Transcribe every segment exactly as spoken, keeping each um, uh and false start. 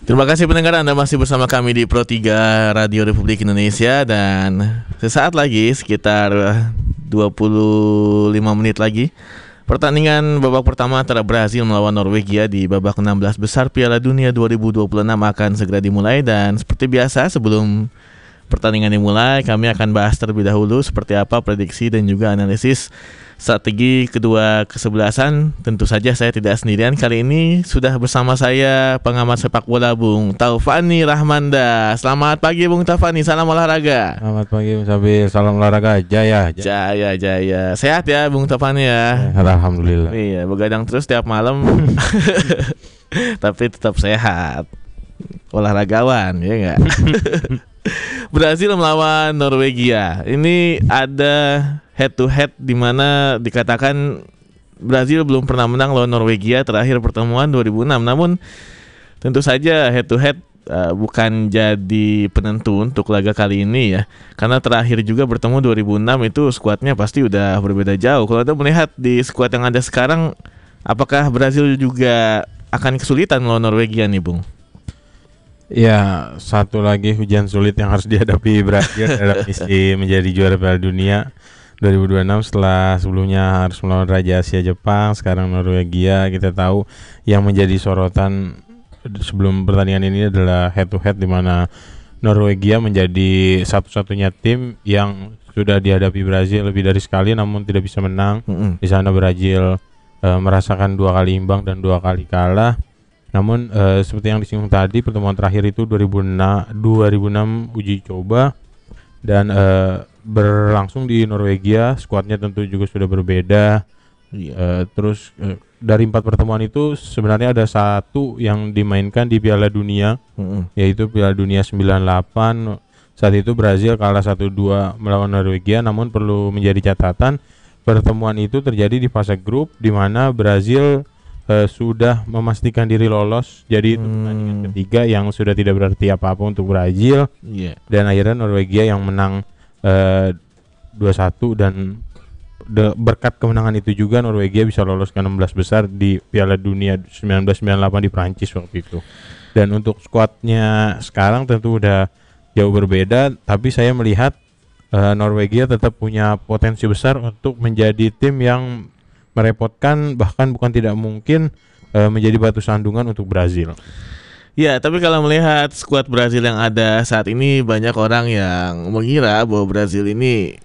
Terima kasih pendengar, Anda masih bersama kami di Pro tiga Radio Republik Indonesia. Dan sesaat lagi, sekitar dua puluh lima menit lagi, pertandingan babak pertama antara Brazil melawan Norwegia di babak enam belas besar Piala Dunia dua ribu dua puluh enam akan segera dimulai. Dan seperti biasa, sebelum pertandingan dimulai, kami akan bahas terlebih dahulu seperti apa prediksi dan juga analisis strategi kedua kesebelasan. Tentu saja saya tidak sendirian. Kali ini sudah bersama saya pengamat sepak bola Bung Taufani Rahmanda. Selamat pagi Bung Taufani, salam olahraga. Selamat pagi Bung Sabil, salam olahraga. Jaya, jaya, jaya. Sehat ya Bung Taufani ya? Alhamdulillah. Iya, begadang terus tiap malam. Tapi tetap sehat. Olahragawan, ya enggak? Brazil melawan Norwegia. Ini ada head to head di mana dikatakan Brazil belum pernah menang lawan Norwegia, terakhir pertemuan dua ribu enam. Namun tentu saja head to head uh, bukan jadi penentu untuk laga kali ini ya. Karena terakhir juga bertemu dua ribu enam itu skuadnya pasti udah berbeda jauh. Kalau Anda melihat di skuad yang ada sekarang, apakah Brazil juga akan kesulitan melawan Norwegia nih, Bung? Ya, satu lagi hujan sulit yang harus dihadapi Brazil dalam misi menjadi juara Piala Dunia dua ribu dua puluh enam setelah sebelumnya harus melawan Raja Asia Jepang, sekarang Norwegia. Kita tahu yang menjadi sorotan sebelum pertandingan ini adalah head to head di mana Norwegia menjadi satu-satunya tim yang sudah dihadapi Brazil lebih dari sekali namun tidak bisa menang. Mm-hmm. Di sana Brazil uh, merasakan dua kali imbang dan dua kali kalah. Namun uh, seperti yang disinggung tadi, pertemuan terakhir itu dua ribu enam uji coba dan uh, berlangsung di Norwegia. Skuadnya tentu juga sudah berbeda. Yeah. Uh, terus uh, dari empat pertemuan itu sebenarnya ada satu yang dimainkan di Piala Dunia, mm-hmm. yaitu Piala Dunia sembilan puluh delapan. Saat itu Brazil kalah satu dua melawan Norwegia. Namun perlu menjadi catatan, pertemuan itu terjadi di fase grup di mana Brazil Uh, sudah memastikan diri lolos. Jadi itu pertandingan hmm. ketiga yang sudah tidak berarti apa-apa untuk Brazil. Yeah. Dan akhirnya Norwegia yang menang uh, dua satu dan de- berkat kemenangan itu juga Norwegia bisa lolos ke enam belas besar di Piala Dunia seribu sembilan ratus sembilan puluh delapan di Prancis waktu itu. Dan untuk skuadnya sekarang tentu udah jauh berbeda, tapi saya melihat uh, Norwegia tetap punya potensi besar untuk menjadi tim yang merepotkan, bahkan bukan tidak mungkin uh, menjadi batu sandungan untuk Brazil. Ya, tapi kalau melihat skuad Brazil yang ada saat ini, banyak orang yang mengira bahwa Brazil ini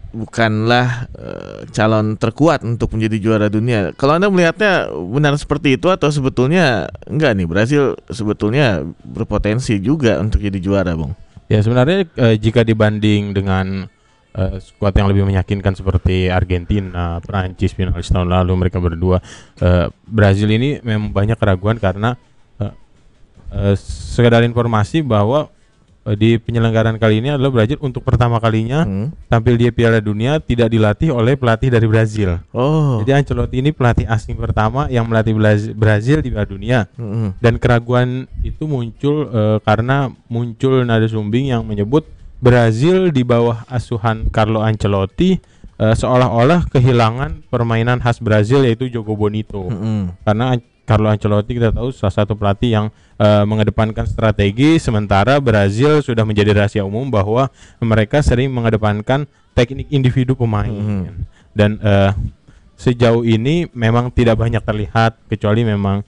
bukanlah uh, calon terkuat untuk menjadi juara dunia. Kalau Anda melihatnya benar seperti itu atau sebetulnya enggak nih, Brazil sebetulnya berpotensi juga untuk jadi juara, Bung? Ya, sebenarnya uh, jika dibanding dengan Uh, skuad yang lebih meyakinkan seperti Argentina, Prancis finalis tahun lalu mereka berdua, uh, Brazil ini memang banyak keraguan karena uh, uh, sekedar informasi bahwa uh, di penyelenggaraan kali ini adalah Brazil untuk pertama kalinya hmm. tampil di Piala Dunia tidak dilatih oleh pelatih dari Brazil. Oh. Jadi Ancelotti ini pelatih asing pertama yang melatih Brazil di Piala Dunia. Hmm. Dan keraguan itu muncul uh, karena muncul nada sumbing yang menyebut Brazil di bawah asuhan Carlo Ancelotti uh, seolah-olah kehilangan permainan khas Brazil yaitu Jogo Bonito. Mm-hmm. Karena An- Carlo Ancelotti kita tahu salah satu pelatih yang uh, mengedepankan strategi, sementara Brazil sudah menjadi rahasia umum bahwa mereka sering mengedepankan teknik individu pemain. Mm-hmm. Dan uh, sejauh ini memang tidak banyak terlihat, kecuali memang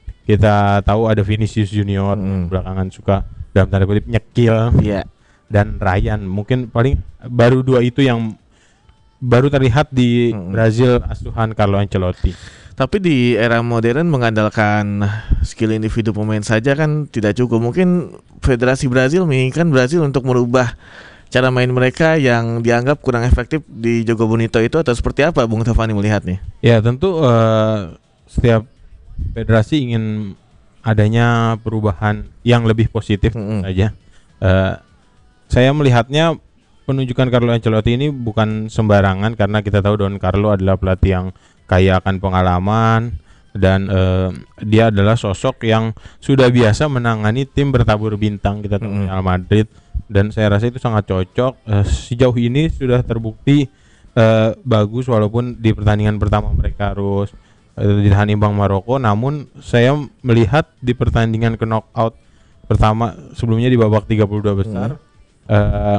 kita tahu ada Vinicius Junior mm-hmm. belakangan suka dalam tanda kutip nyekil. Yeah. Dan Ryan, mungkin paling baru dua itu yang baru terlihat di hmm. Brazil asuhan Carlo Ancelotti. Tapi di era modern mengandalkan skill individu pemain saja kan tidak cukup. Mungkin Federasi Brazil menginginkan Brazil untuk merubah cara main mereka yang dianggap kurang efektif di Jogo Bonito itu, atau seperti apa Bung Taufani melihatnya? Ya tentu uh, setiap federasi ingin adanya perubahan yang lebih positif hmm. saja. Uh, Saya melihatnya penunjukan Carlo Ancelotti ini bukan sembarangan karena kita tahu Don Carlo adalah pelatih yang kaya akan pengalaman dan uh, dia adalah sosok yang sudah biasa menangani tim bertabur bintang, kita tahu mm-hmm. Real Madrid, dan saya rasa itu sangat cocok. Uh, sejauh ini sudah terbukti uh, bagus walaupun di pertandingan pertama mereka harus uh, ditahan imbang Maroko, namun saya melihat di pertandingan ke knockout pertama sebelumnya di babak tiga puluh dua besar hmm. uh,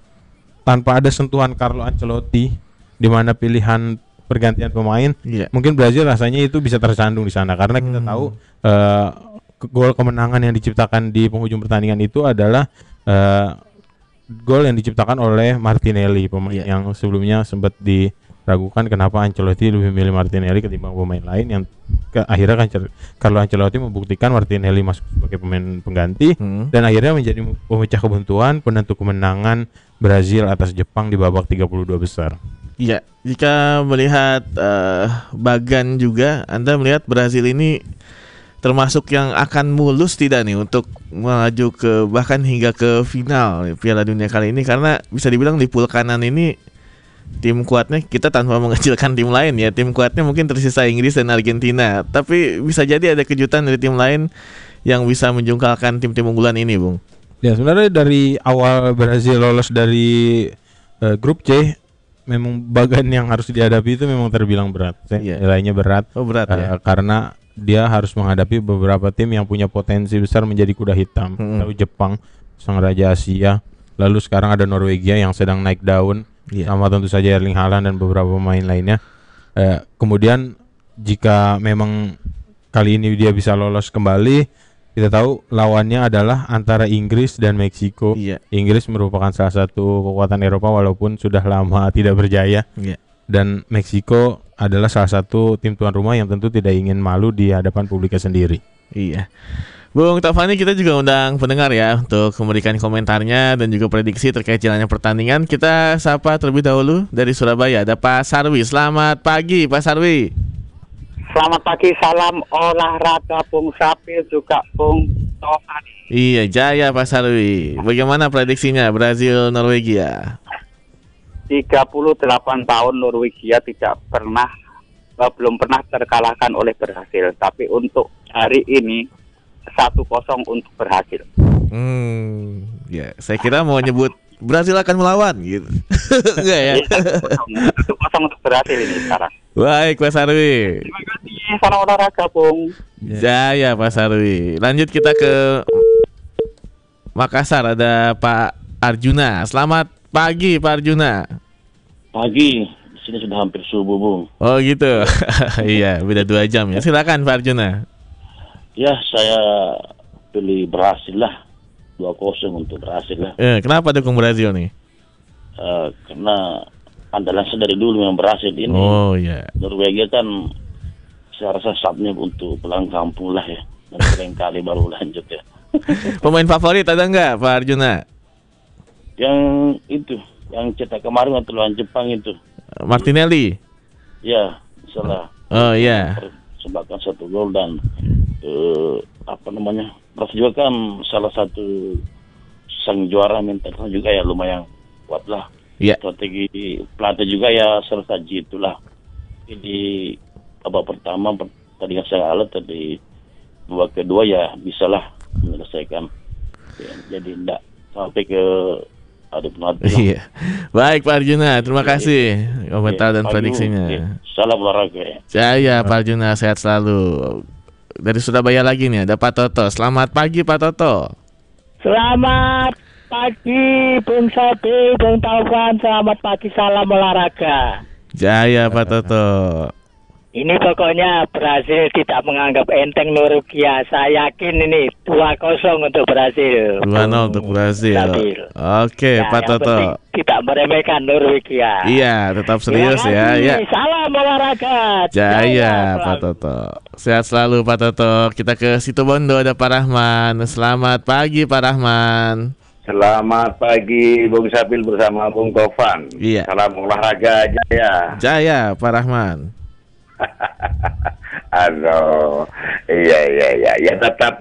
tanpa ada sentuhan Carlo Ancelotti di mana pilihan pergantian pemain, yeah. mungkin Brazil rasanya itu bisa tersandung di sana karena kita hmm. tahu uh, gol kemenangan yang diciptakan di penghujung pertandingan itu adalah uh, gol yang diciptakan oleh Martinelli, pemain yeah. yang sebelumnya sempat diragukan kenapa Ancelotti lebih memilih Martinelli ketimbang pemain lain, yang ke, akhirnya kan Carlo Ancelotti membuktikan Martinelli masuk sebagai pemain pengganti hmm. dan akhirnya menjadi pemecah kebuntuan penentu kemenangan Brazil atas Jepang di babak tiga puluh dua besar. Iya, jika melihat uh, Bagan juga, Anda melihat Brazil ini termasuk yang akan mulus tidak nih untuk melaju ke bahkan hingga ke final Piala Dunia kali ini, karena bisa dibilang di pool kanan ini tim kuatnya, kita tanpa mengecilkan tim lain ya, tim kuatnya mungkin tersisa Inggris dan Argentina, tapi bisa jadi ada kejutan dari tim lain yang bisa menjungkalkan tim-tim unggulan ini, Bung. Ya, sebenarnya dari awal Brazil lolos dari uh, grup C, memang bagan yang harus dihadapi itu memang terbilang berat. Yeah. Nilainya berat. Oh, berat uh, ya. Karena dia harus menghadapi beberapa tim yang punya potensi besar menjadi kuda hitam. Hmm. Lalu Jepang, sang raja Asia. Lalu sekarang ada Norwegia yang sedang naik daun. Yeah. Sama tentu saja Erling Haaland dan beberapa pemain lainnya. Uh, kemudian jika memang kali ini dia bisa lolos kembali, kita tahu lawannya adalah antara Inggris dan Meksiko. Iya. Inggris merupakan salah satu kekuatan Eropa walaupun sudah lama tidak berjaya. Iya. Dan Meksiko adalah salah satu tim tuan rumah yang tentu tidak ingin malu di hadapan publiknya sendiri. Iya. Bung Taufani, kita juga undang pendengar ya untuk memberikan komentarnya dan juga prediksi terkait jalannya pertandingan. Kita sapa terlebih dahulu dari Surabaya. Ada Pak Sarwi. Selamat pagi Pak Sarwi. Selamat pagi, salam olahraga Bung Sapil juga Bung Taufani. Iya, jaya Pak Sarwi. Bagaimana prediksinya Brazil Norwegia? tiga puluh delapan tahun Norwegia tidak pernah uh, belum pernah terkalahkan oleh Brazil, tapi untuk hari ini satu kosong untuk Brazil. Hmm, ya, saya kira mau nyebut Brazil akan melawan gitu. Enggak ya? satu kosong untuk Brazil ini sekarang. Baik Pak Sarwi. Terima kasih, salam olahraga Bung. Jaya Pak Sarwi. Lanjut kita ke Makassar, ada Pak Arjuna. Selamat pagi Pak Arjuna. Pagi, di sini sudah hampir subuh Bung. Oh gitu. Iya, beda dua jam ya. Silakan Pak Arjuna. Ya, saya pilih Brasil lah. dua kosong untuk Brasil lah. Eh, kenapa dukung Brazil nih? Uh, karena andalan saya dari dulu memang Brasil ini. Oh iya. Yeah. Norwegia kan saya rasa saatnya untuk pulang kampung lah ya. Dan sering kali baru lanjut ya. Pemain favorit ada nggak Pak Arjuna? Yang itu, yang cetak kemarin waktu lawan Jepang itu. Martinelli. Ya, salah. Oh iya. Yeah. Persembahkan satu gol dan uh, apa namanya? Brasil juga kan salah satu sang juara mental juga ya lumayan kuat lah. Yeah. Strategi pelatih juga ya serta itulah. Jadi babak pertama pertandingan saya alat tadi babak kedua ya bisalah menyelesaikan. Ya, jadi enggak sampai ke adu penalti. Iya. Baik Pak Arjuna, terima ya, kasih ya. Komentar ya, dan prediksinya. Ya. Salam olahraga. Saya Pak Arjuna, sehat selalu. Dari Surabaya lagi nih ada Pak Toto. Selamat pagi Pak Toto. Selamat pagi Bung Sabi, Bung Taufan. Selamat pagi, salam olahraga. Jaya Pak Toto. Ini pokoknya Brazil tidak menganggap enteng Norwegia. Saya yakin ini dua kosong untuk Brazil. dua nol untuk Brazil. Stabil. Oke, ya, Pak Toto. Tidak meremehkan Norwegia. Iya, tetap serius ya. Ya. Salam olahraga. Jaya, Jaya Pak Toto. Sehat selalu Pak Toto. Kita ke Situbondo, ada Pak Rahman. Selamat pagi Pak Rahman. Selamat pagi Bung Sabil bersama Bung Taufan. Iya. Salam olahraga Jaya. Jaya Pak Rahman. Aduh, iya iya iya, ya tetap.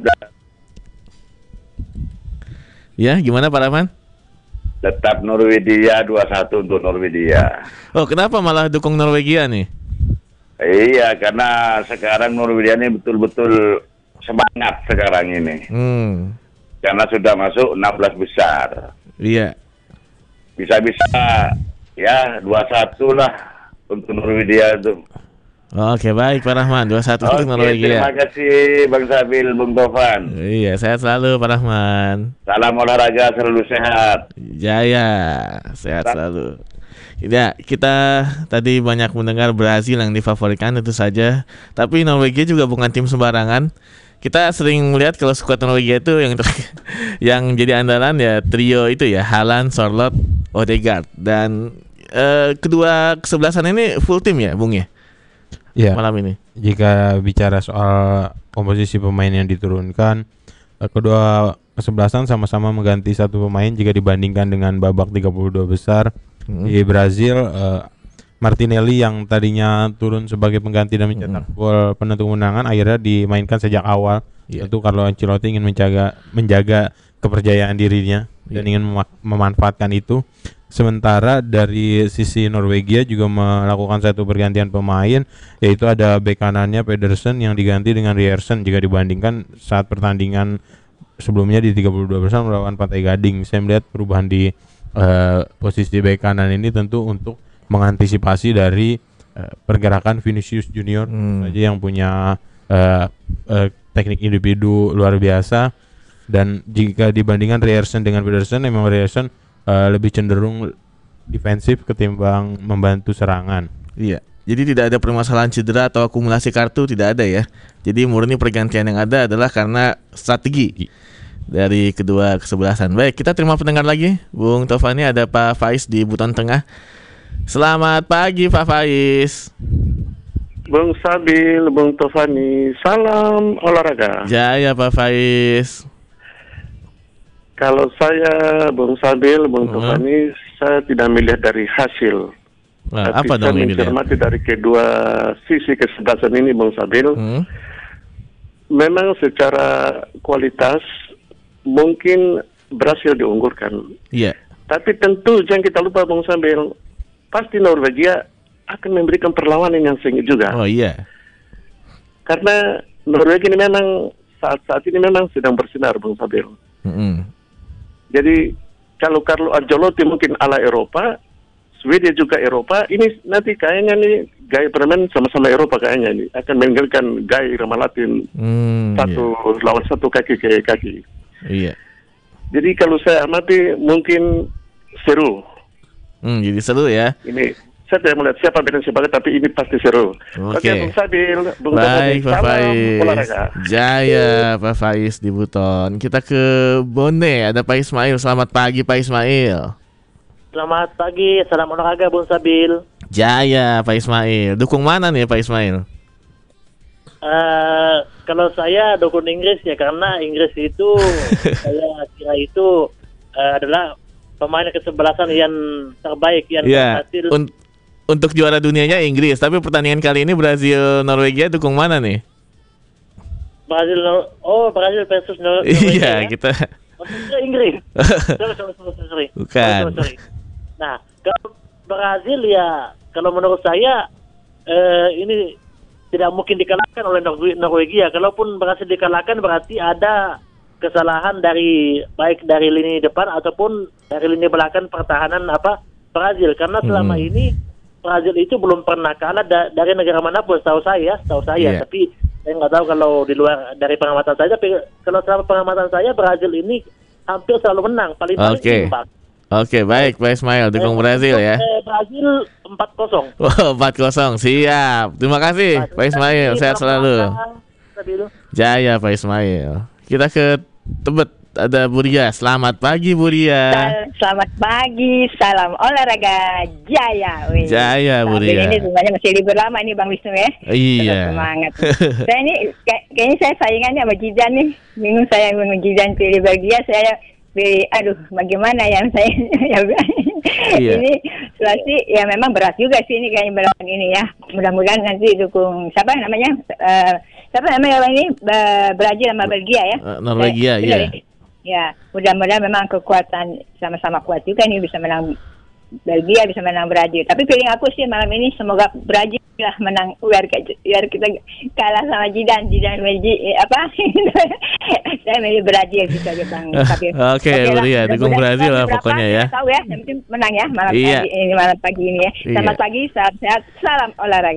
Ya, gimana Pak Rahman? Tetap Norwegia dua satu untuk Norwegia. Oh, kenapa malah dukung Norwegia nih? Iya, karena sekarang Norwegia ini betul-betul semangat sekarang ini. Hmm. Karena sudah masuk enam belas besar. Iya. Bisa-bisa ya dua satu lah untuk Norwegia itu. Oke, baik Pak Rahman, dua satu untuk Oke, Norwegia. terima kasih Bang Sabil, Bung Tovan. Iya, sehat selalu Pak Rahman. Salam olahraga, selalu sehat. Jaya, sehat selalu. Ya, kita tadi banyak mendengar Brazil yang difavoritkan itu saja. Tapi Norwegia juga bukan tim sembarangan. Kita sering melihat kalau skuad Norwegia itu yang ter- yang jadi andalan ya trio itu ya, Haaland, Sorloth, Odegaard. Dan eh, kedua kesebelasan ini full tim ya, Bung ya? Ya, Malam ini. jika bicara soal komposisi pemain yang diturunkan, eh, kedua kesebelasan sama-sama mengganti satu pemain jika dibandingkan dengan babak tiga puluh dua besar. Hmm. Di Brazil, eh, Martinelli yang tadinya turun sebagai pengganti dan mencetak hmm. gol penentu kemenangan akhirnya dimainkan sejak awal. Yeah. Tentu Carlo Ancelotti ingin menjaga menjaga kepercayaan dirinya yeah. dan ingin mem- memanfaatkan itu. Sementara dari sisi Norwegia juga melakukan satu pergantian pemain, yaitu ada bek kanannya Pedersen yang diganti dengan Ryerson jika dibandingkan saat pertandingan sebelumnya di tiga puluh dua besar melawan Pantai Gading. Saya melihat perubahan di uh, posisi bek kanan ini tentu untuk mengantisipasi dari uh, pergerakan Vinicius Junior hmm. saja yang punya uh, uh, teknik individu luar biasa. Dan jika dibandingkan Ryerson dengan Pedersen, memang Ryerson Uh, lebih cenderung defensif ketimbang membantu serangan. Iya. Jadi tidak ada permasalahan cedera atau akumulasi kartu, tidak ada ya. Jadi murni pergantian yang ada adalah karena strategi dari kedua kesebelasan. Baik, kita terima pendengar lagi. Bung Tovani, ada Pak Faiz di Buton Tengah. Selamat pagi Pak Faiz. Bung Sabil, Bung Tovani, salam olahraga. Jaya Pak Faiz. Kalau saya, Bung Sabil, Bung hmm. Tovani, saya tidak melihat dari hasil. Nah, tapi apa saya dong mencermati dari kedua sisi kesebelasan ini, Bung Sabil. Hmm. Memang secara kualitas mungkin berhasil diunggulkan. Iya. Yeah. Tapi tentu jangan kita lupa, Bung Sabil, pasti Norwegia akan memberikan perlawanan yang sengit juga. Oh iya. Karena Norwegia ini memang saat-saat ini memang sedang bersinar, Bung Sabil. Mm-hmm. Jadi kalau Carlo Ancelotti mungkin ala Eropa, Swedia juga Eropa, ini nanti kayaknya nih gaya permainan sama-sama Eropa kayaknya ini akan meninggalkan gaya Roma Latin mm, satu yeah. lawan satu kaki ke kaki. Iya. Yeah. Jadi kalau saya amati mungkin seru. Hmm, jadi seru ya. Ini saya tidak melihat siapa dan siapa, tapi ini pasti seru. Oke, okay. Bung Sabil, Bung Baik, Pak Faiz. Jaya, yes. Pak Faiz di Buton. Kita ke Bone, ada Pak Ismail. Selamat pagi, Pak Ismail. Selamat pagi, salam olahraga, Bung Sabil. Jaya, Pak Ismail. Dukung mana nih, Pak Ismail? Uh, kalau saya dukung Inggris ya, karena Inggris itu saya kira itu uh, adalah pemain kesebelasan yang terbaik yang yeah. berhasil. Un- Untuk juara dunianya Inggris, tapi pertandingan kali ini Brazil Norwegia dukung mana nih? Brazil, oh Brazil versus Nor- Norwegia. Iya, ya? kita. Oh, Inggris. sorry, sorry, sorry, sorry. Bukan. Sorry, sorry. Nah, kalau Brazil ya, kalau menurut saya eh, ini tidak mungkin dikalahkan oleh Nor- Norwegia. Kalaupun berhasil dikalahkan berarti ada kesalahan dari baik dari lini depan ataupun dari lini belakang pertahanan apa Brazil, karena selama hmm. ini Brazil itu belum pernah kalah da- dari negara manapun, setahu saya, setahu saya. Yeah. Tapi saya nggak tahu kalau di luar dari pengamatan saya. Tapi kalau selama pengamatan saya, Brazil ini hampir selalu menang, paling-paling okay. imbang. Oke, okay, baik, Pak Ismail, dukung eh, Brazil ya. Eh, Brazil empat kosong. Oh, empat kosong, siap. Terima kasih, Pak Ismail, sehat selalu. Jaya, Pak Ismail. Kita ke Tebet. Ada Buria. Selamat pagi Buria. Selamat pagi, salam olahraga. Jaya. Wih. Jaya Buria. Ini sebenarnya masih libur lama nih Bang Wisnu ya. Iya. Semangat. Saya ini kayak, kayaknya saya saingannya sama Jidan nih. Bingung saya dengan Jidan pilih Belgia, saya pilih, aduh bagaimana yang saya iya. Ini Sulawesi ya memang berat juga sih ini kayaknya berat ini ya. Mudah-mudahan nanti dukung siapa namanya? Uh, siapa namanya orang ini? Uh, Brazil sama Belgia ya. Uh, Norwegia ya. Ya. Ya, mudah-mudahan memang kekuatan sama-sama kuat juga nih, bisa menang Belgia, bisa menang Brazil. Tapi feeling aku sih malam ini semoga Brazil lah menang, biar, biar kita kalah sama Jidan, Jidan Belgia eh, apa? Saya milih Brazil gitu aja Bang. Oke, okay, Buria, dukung Brazil lah pokoknya ya. Tahu ya, yang penting menang ya malam iya. pagi ini malam pagi ini ya. Iya. Selamat pagi, salam sehat, salam olahraga.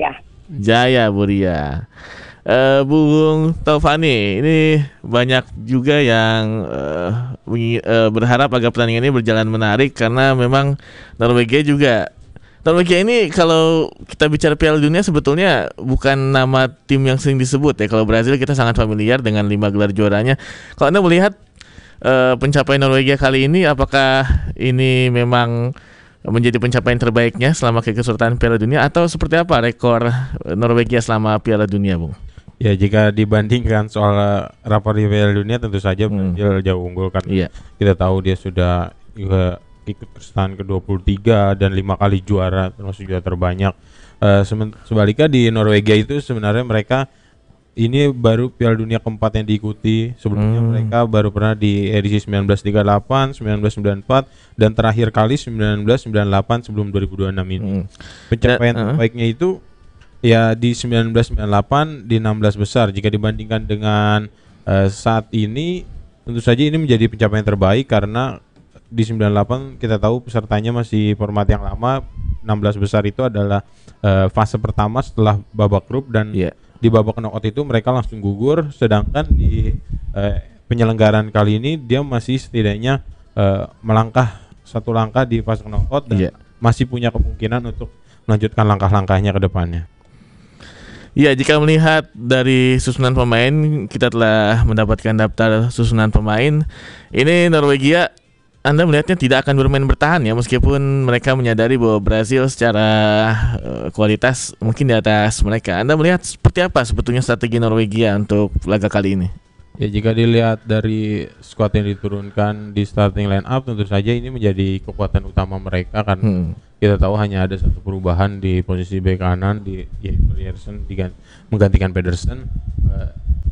Jaya Buria. Uh, Bung Taufani, ini banyak juga yang uh, uh, berharap agar pertandingan ini berjalan menarik karena memang Norwegia juga. Norwegia ini kalau kita bicara Piala Dunia sebetulnya bukan nama tim yang sering disebut ya. Kalau Brazil kita sangat familiar dengan lima gelar juaranya. Kalau Anda melihat uh, pencapaian Norwegia kali ini, apakah ini memang menjadi pencapaian terbaiknya selama keikutsertaan Piala Dunia atau seperti apa rekor Norwegia selama Piala Dunia, Bung? Ya, jika dibandingkan soal rapor di Piala Dunia tentu saja Brazil hmm. jauh unggul karena iya. kita tahu dia sudah juga ikut kesertaan ke dua puluh tiga dan lima kali juara termasuk juara terbanyak. Uh, sebaliknya di Norwegia itu sebenarnya mereka ini baru Piala Dunia keempat yang diikuti. Sebelumnya hmm. mereka baru pernah di edisi sembilan belas tiga puluh delapan, sembilan belas sembilan puluh empat dan terakhir kali sembilan belas sembilan puluh delapan sebelum dua ribu dua puluh enam ini. Hmm. Pencapaian uh, terbaiknya itu ya di sembilan belas sembilan puluh delapan di enam belas besar. Jika dibandingkan dengan uh, saat ini tentu saja ini menjadi pencapaian terbaik karena di sembilan puluh delapan kita tahu pesertanya masih format yang lama. Enam belas besar itu adalah uh, fase pertama setelah babak grup dan yeah. di babak knockout itu mereka langsung gugur, sedangkan di uh, penyelenggaraan kali ini dia masih setidaknya uh, melangkah satu langkah di fase knockout dan yeah. masih punya kemungkinan untuk melanjutkan langkah-langkahnya ke depannya. Ya, jika melihat dari susunan pemain, kita telah mendapatkan daftar susunan pemain. Ini Norwegia, Anda melihatnya tidak akan bermain bertahan ya, meskipun mereka menyadari bahwa Brazil secara uh, kualitas mungkin di atas mereka. Anda melihat seperti apa sebetulnya strategi Norwegia untuk laga kali ini? Ya, jika dilihat dari skuad yang diturunkan di starting line up, tentu saja ini menjadi kekuatan utama mereka kan. Hmm. Kita tahu hanya ada satu perubahan di posisi bek kanan di Pedersen menggantikan Pedersen. Uh,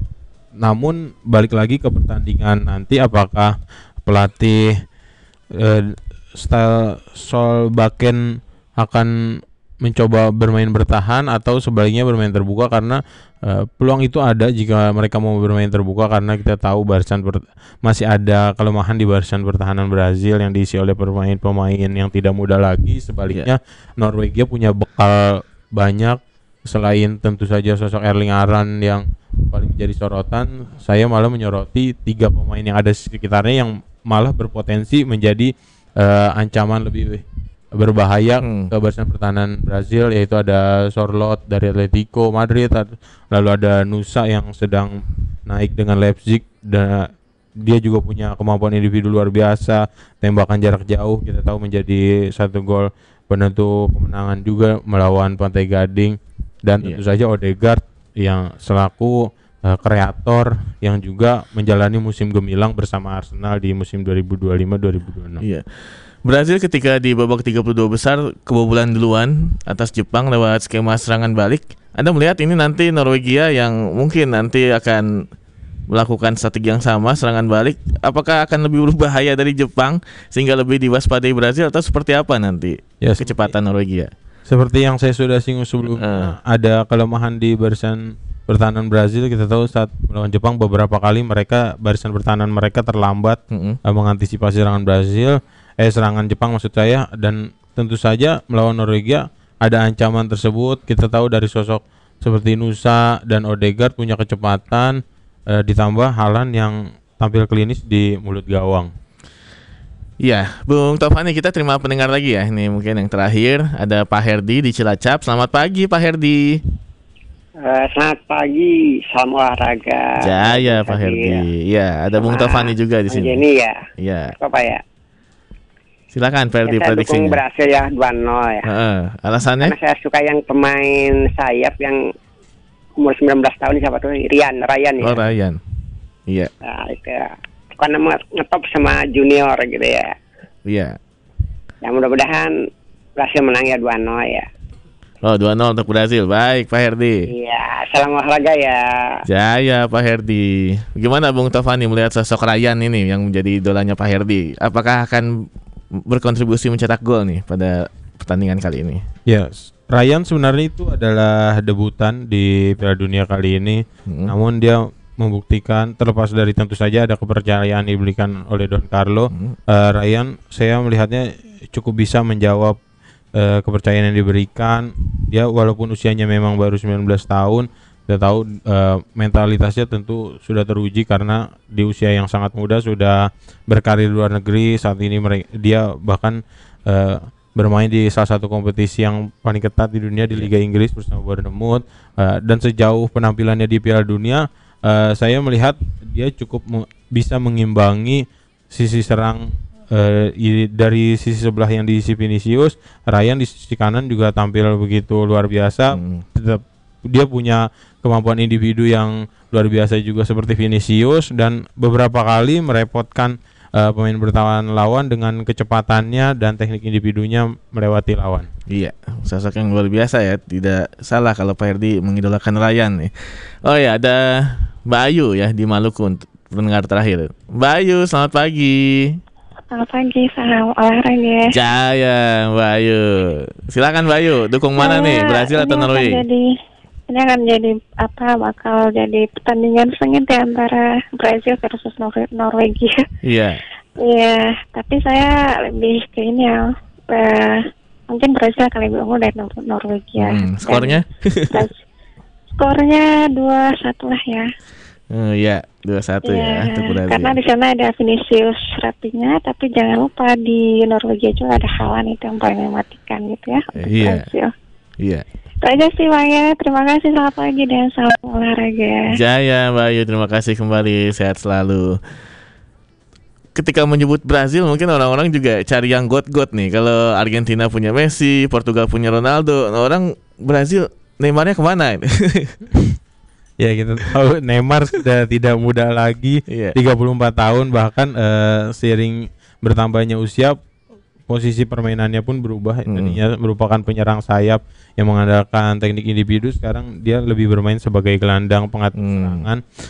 namun balik lagi ke pertandingan nanti, apakah pelatih uh, style Solbakken akan mencoba bermain bertahan atau sebaliknya bermain terbuka, karena uh, peluang itu ada jika mereka mau bermain terbuka, karena kita tahu barisan ber- masih ada kelemahan di barisan pertahanan Brazil yang diisi oleh pemain-pemain yang tidak muda lagi. Sebaliknya yeah. Norwegia punya bekal banyak, selain tentu saja sosok Erling Haaland yang paling menjadi sorotan. Saya malah menyoroti tiga pemain yang ada di sekitarnya yang malah berpotensi menjadi uh, ancaman lebih berbahaya hmm. ke barisan pertahanan Brazil, yaitu ada Sorloth dari Atletico Madrid, lalu ada Nusa yang sedang naik dengan Leipzig dan dia juga punya kemampuan individu luar biasa, tembakan jarak jauh kita tahu menjadi satu gol penentu kemenangan juga melawan Pantai Gading, dan tentu yeah. saja Odegaard yang selaku uh, kreator yang juga menjalani musim gemilang bersama Arsenal di musim dua ribu dua puluh lima dua ribu dua puluh enam. Iya. Yeah. Brazil ketika di babak tiga puluh dua besar kebobolan duluan atas Jepang lewat skema serangan balik. Anda melihat ini nanti Norwegia yang mungkin nanti akan melakukan strategi yang sama, serangan balik, apakah akan lebih berbahaya dari Jepang sehingga lebih diwaspadai Brazil, atau seperti apa nanti ya, kecepatan Norwegia? Seperti yang saya sudah singgung sebelumnya, uh. ada kelemahan di barisan pertahanan Brazil. Kita tahu saat melawan Jepang beberapa kali mereka barisan pertahanan mereka terlambat uh-uh. mengantisipasi serangan Brazil. Eh serangan Jepang maksud saya, dan tentu saja melawan Norwegia ada ancaman tersebut. Kita tahu dari sosok seperti Nusa dan Odegaard punya kecepatan, eh, ditambah Haaland yang tampil klinis di mulut gawang. Iya, Bung Taufani, kita terima pendengar lagi ya. Ini mungkin yang terakhir ada Pak Herdi di Cilacap. Selamat pagi Pak Herdi. Uh, selamat pagi, salam olahraga. Jaya Pak Herdi. Iya, ada Bung Taufani juga di sini. Ini ya. Iya. Apa ya? Silakan Ferdi, ya, prediksinya. Saya dukung Brazil ya dua nol ya. Uh, alasannya? Karena saya suka yang pemain sayap yang umur sembilan belas tahun, siapa tuh? Ryan, Ryan ya. Oh, Ryan. Iya. Nah, itu ya. Karena ngetop sama junior gitu ya. Iya. Ya mudah-mudahan Brazil menang ya dua nol ya. Oh, dua nol untuk Brazil. Baik, Pak Herdi. Iya, salam olahraga ya. Jaya Pak Herdi. Gimana Bung Taufani melihat sosok Ryan ini yang menjadi idolanya Pak Herdi? Apakah akan berkontribusi mencetak gol nih pada pertandingan kali ini? Ya, Ryan sebenarnya itu adalah debutan di Piala Dunia kali ini. Hmm. Namun dia membuktikan, terlepas dari tentu saja ada kepercayaan diberikan oleh Don Carlo, hmm. uh, Ryan saya melihatnya cukup bisa menjawab uh, kepercayaan yang diberikan. Dia walaupun usianya memang baru sembilan belas tahun, kita tahu uh, mentalitasnya tentu sudah teruji karena di usia yang sangat muda sudah berkarir di luar negeri. Saat ini mereka, dia bahkan uh, bermain di salah satu kompetisi yang paling ketat di dunia di Liga Inggris bersama Bournemouth, uh, dan sejauh penampilannya di Piala Dunia, uh, saya melihat dia cukup me- bisa mengimbangi sisi serang uh, i- dari sisi sebelah yang diisi Vinicius. Ryan di sisi kanan juga tampil begitu luar biasa. Hmm. Tetap dia punya kemampuan individu yang luar biasa juga seperti Vinicius, dan beberapa kali merepotkan Uh, pemain bertahan lawan dengan kecepatannya dan teknik individunya melewati lawan. Iya, sosok yang luar biasa ya. Tidak salah kalau Pak Herdi mengidolakan Ryan nih. Oh ya, ada Mbak Ayu ya di Maluku untuk pendengar terakhir. Mbak Ayu, selamat pagi. Selamat pagi, salam olahraga. Jaya, Mbak Ayu. Silakan Mbak Ayu, dukung mana nih, Brazil atau Norway? Jadi, ini akan jadi apa? Bakal jadi pertandingan sengit ya antara Brazil versus Nor- Norwegia. Iya. Iya, tapi saya lebih ke ini ya. Uh, mungkin Brazil akan lebih unggul dari Nor- Norwegia. Hmm, skornya? Skornya dua satu lah ya. Oh iya, dua satu ya. ya karena di sana ada Vinicius Rapinya, tapi jangan lupa di Norwegia juga ada Haaland, itu yang paling mematikan gitu ya. Iya. Brazil. Iya. Itu aja sih Bang ya. Terima kasih, selamat pagi dan salam olahraga. Jaya Mbak Ayu, terima kasih kembali, sehat selalu. Ketika menyebut Brazil mungkin orang-orang juga cari yang got-got nih. Kalau Argentina punya Messi, Portugal punya Ronaldo, orang Brazil Neymarnya kemana? Ya kita tahu Neymar sudah tidak muda lagi, yeah. tiga puluh empat tahun, bahkan uh, seiring bertambahnya usia posisi permainannya pun berubah. Mm. Tadinya merupakan penyerang sayap yang mengandalkan teknik individu, sekarang dia lebih bermain sebagai gelandang pengatur serangan. Mm.